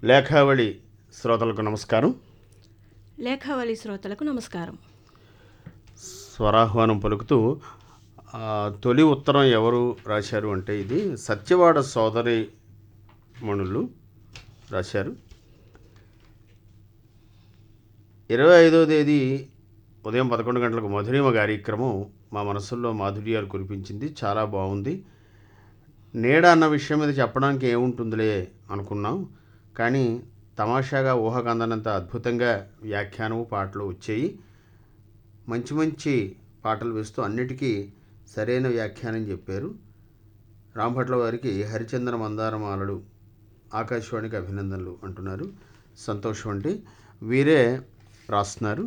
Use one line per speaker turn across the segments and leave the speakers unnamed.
లేఖావళి శ్రోతలకు నమస్కారం.
లేఖావళి శ్రోతలకు నమస్కారం.
స్వరాహ్వానం పలుకుతూ తొలి ఉత్తరం ఎవరు రాశారు అంటే ఇది సత్యవాడ సోదరి మణులు రాశారు. 25వ తేదీ ఉదయం 11 గంటలకు మధురిమ కార్యక్రమం మా మనసుల్లో మాధుర్యాలు కురిపించింది. చాలా బాగుంది. నీడ అన్న విషయం మీద చెప్పడానికి ఏముంటుందిలే అనుకున్నాం, కానీ తమాషాగా ఊహకందనంత అద్భుతంగా వ్యాఖ్యానము పాటలు వచ్చాయి. మంచి మంచి పాటలు వేస్తూ అన్నిటికీ సరైన వ్యాఖ్యానం చెప్పారు. రాంభట్ల వారికి హరిచంద్ర మందారమాలలు ఆకాశవాణికి అభినందనలు అంటున్నారు. సంతోషం అండి. వీరే రాస్తున్నారు.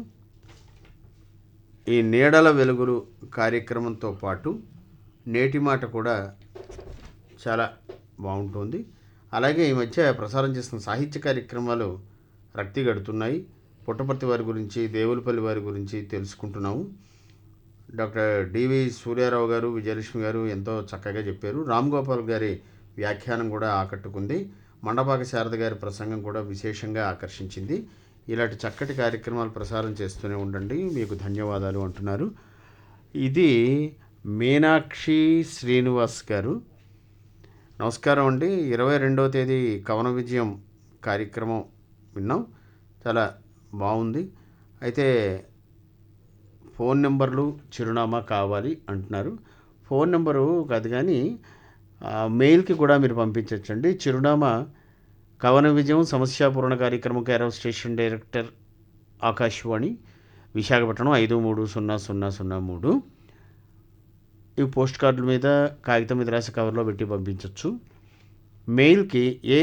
ఈ నీడల వెలుగులు కార్యక్రమంతో పాటు నేటి మాట కూడా చాలా బాగుంటుంది. అలాగే ఈ మధ్య ప్రసారం చేస్తున్న సాహిత్య కార్యక్రమాలు రక్తి గడుతున్నాయి. పుట్టపర్తి వారి గురించి, దేవులపల్లి వారి గురించి తెలుసుకుంటున్నాము. డాక్టర్ డివి సూర్యారావు గారు, విజయలక్ష్మి గారు ఎంతో చక్కగా చెప్పారు. రామ్ గోపాల్ గారి వ్యాఖ్యానం కూడా ఆకట్టుకుంది. మండపాక శారద గారి ప్రసంగం కూడా విశేషంగా ఆకర్షించింది. ఇలాంటి చక్కటి కార్యక్రమాలు ప్రసారం చేస్తూనే ఉండండి, మీకు ధన్యవాదాలు అంటున్నారు. ఇది మీనాక్షి శ్రీనివాస్ గారు. నమస్కారం అండి. 22వ తేదీ కవన విజయం కార్యక్రమం విన్నాం, చాలా బాగుంది. అయితే ఫోన్ నెంబర్లు చిరునామా కావాలి అంటున్నారు. ఫోన్ నెంబరు కాదు కానీ మెయిల్కి కూడా మీరు పంపించవచ్చండి. చిరునామా కవన విజయం సమస్యాపూరణ కార్యక్రమం care of station director Akashvani Visakhapatnam 530003. ఈ పోస్ట్ కార్డుల మీద కాగితం మీద రాసి కవర్లో పెట్టి పంపించవచ్చు. మెయిల్కి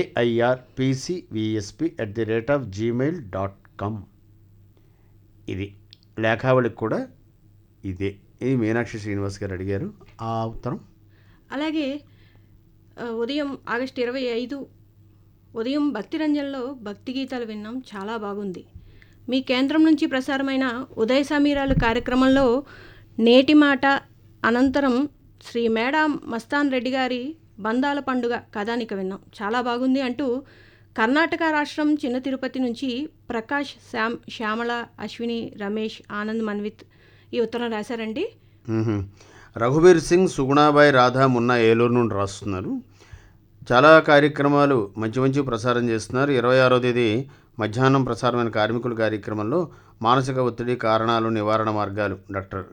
airpcvsp@gmail.com. ఇది లేఖావళికి కూడా ఇదే. ఇది మీనాక్షి శ్రీనివాస్ గారు అడిగారు ఆ ఉత్తరం.
అలాగే ఉదయం ఆగస్టు 25 ఉదయం భక్తి రంజన్లో భక్తి గీతాలు విన్నాం, చాలా బాగుంది. మీ కేంద్రం నుంచి ప్రసారమైన ఉదయ సమీరాలు కార్యక్రమంలో నేటి మాట అనంతరం శ్రీ మేడా మస్తాన్ రెడ్డి గారి బంధాల పండుగ కథానిక విన్నాం, చాలా బాగుంది అంటూ కర్ణాటక రాష్ట్రం చిన్న తిరుపతి నుంచి ప్రకాష్, శ్యామల, అశ్విని, రమేష్, ఆనంద్, మన్విత్ ఈ ఉత్తరం రాశారండి.
రఘుబీర్ సింగ్, సుగుణాబాయి, రాధా, మున్న ఏలూరు నుండి రాస్తున్నారు. చాలా కార్యక్రమాలు మంచి మంచి ప్రసారం చేస్తున్నారు. 26వ తేదీ మధ్యాహ్నం ప్రసారమైన కార్మికుల కార్యక్రమంలో మానసిక ఒత్తిడి కారణాలు, నివారణ మార్గాలు డాక్టర్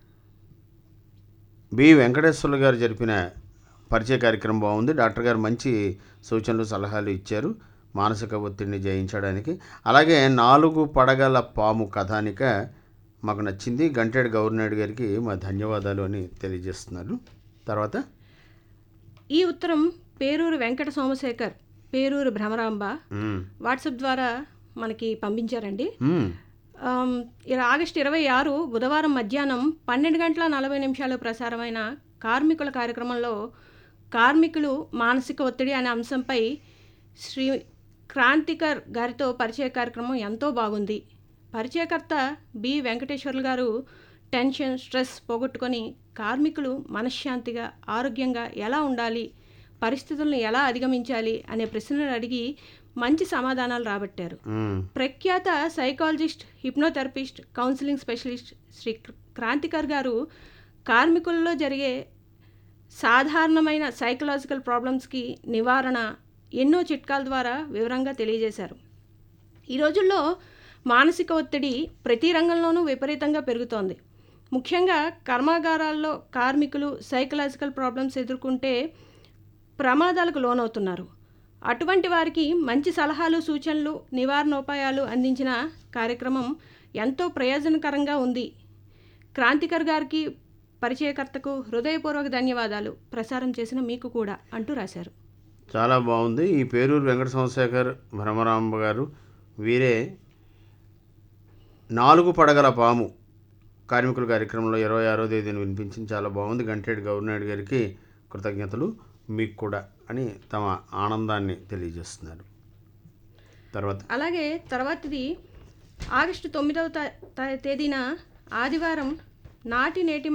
బి వెంకటేశ్వర్లు గారు జరిపిన పరిచయ కార్యక్రమం బాగుంది. డాక్టర్ గారు మంచి సూచనలు, సలహాలు ఇచ్చారు మానసిక ఒత్తిడిని జయించడానికి. అలాగే 4 పడగల పాము కథానిక మాకు నచ్చింది. గంటేడు గౌరినాయుడు గారికి మా ధన్యవాదాలు అని తెలియజేస్తున్నారు. తర్వాత
ఈ ఉత్తరం పేరూరు వెంకట సోమశేఖర్, పేరూరు భ్రమరాంబ వాట్సాప్ ద్వారా మనకి పంపించారండి. ఆగస్టు 26 బుధవారం మధ్యాహ్నం 12:40 ప్రసారమైన కార్మికుల కార్యక్రమంలో కార్మికులు మానసిక ఒత్తిడి అనే అంశంపై శ్రీ క్రాంతికర్ గారితో పరిచయ కార్యక్రమం ఎంతో బాగుంది. పరిచయకర్త బి వెంకటేశ్వర్లు గారు టెన్షన్, స్ట్రెస్ పోగొట్టుకొని కార్మికులు మనశ్శాంతిగా, ఆరోగ్యంగా ఎలా ఉండాలి, పరిస్థితులను ఎలా అధిగమించాలి అనే ప్రశ్నలు అడిగి మంచి సమాధానాలు రాబట్టారు. ప్రఖ్యాత psychologist, hypnotherapist, counselling specialist Shri Kranthikar గారు కార్మికుల్లో జరిగే సాధారణమైన సైకలాజికల్ ప్రాబ్లమ్స్కి నివారణ ఎన్నో చిట్కాల ద్వారా వివరంగా తెలియజేశారు. ఈ రోజుల్లో మానసిక ఒత్తిడి ప్రతి రంగంలోనూ విపరీతంగా పెరుగుతోంది. ముఖ్యంగా కర్మాగారాల్లో కార్మికులు సైకలాజికల్ ప్రాబ్లమ్స్ ఎదుర్కొంటే ప్రమాదాలకు లోనవుతున్నారు. అటువంటి వారికి మంచి సలహాలు, సూచనలు, నివారణోపాయాలు అందించిన కార్యక్రమం ఎంతో ప్రయోజనకరంగా ఉంది. క్రాంతికర్ గారికి, పరిచయకర్తకు హృదయపూర్వక ధన్యవాదాలు, ప్రసారం చేసిన మీకు కూడా అంటూ రాశారు.
చాలా బాగుంది. ఈ పేరూరు వెంకట సోమశేఖర్, భ్రమరాంబ గారు వీరే 4 పడగల పాము కార్మికుల కార్యక్రమంలో 26వ తేదీని వినిపించింది, చాలా బాగుంది. గంటేడు గౌరినాయుడు గారికి కృతజ్ఞతలు, మీకు కూడా అని తమ ఆనందాన్ని తెలియజేస్తున్నారు.
అలాగే తర్వాతది ఆగస్టు 9వ తేదీన ఆదివారం నాటి నేటి